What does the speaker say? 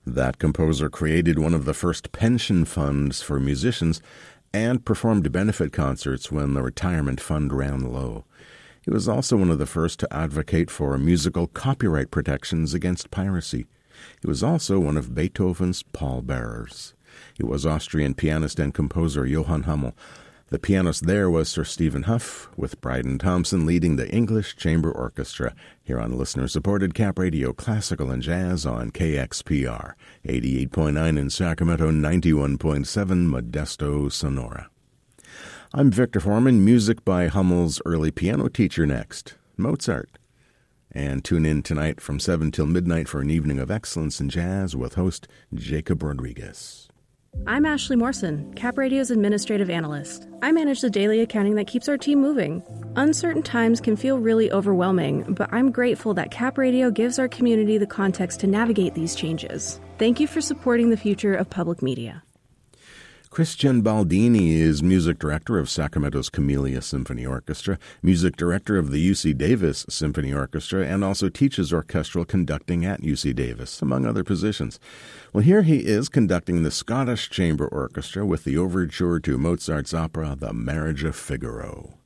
That composer created one of the first pension funds for musicians and performed benefit concerts when the retirement fund ran low. He was also one of the first to advocate for musical copyright protections against piracy. He was also one of Beethoven's pallbearers. He was Austrian pianist and composer Johann Hummel. The pianist there was Sir Stephen Huff, with Bryden Thompson leading the English Chamber Orchestra, here on listener-supported Cap Radio Classical and Jazz on KXPR, 88.9 in Sacramento, 91.7 Modesto, Sonora. I'm Victor Foreman, music by Hummel's early piano teacher next, Mozart. And tune in tonight from 7 till midnight for an evening of excellence in jazz with host Jacob Rodriguez. I'm Ashley Morrison, Cap Radio's administrative analyst. I manage the daily accounting that keeps our team moving. Uncertain times can feel really overwhelming, but I'm grateful that Cap Radio gives our community the context to navigate these changes. Thank you for supporting the future of public media. Christian Baldini is music director of Sacramento's Camellia Symphony Orchestra, music director of the UC Davis Symphony Orchestra, and also teaches orchestral conducting at UC Davis, among other positions. Well, here he is conducting the Scottish Chamber Orchestra with the overture to Mozart's opera, The Marriage of Figaro.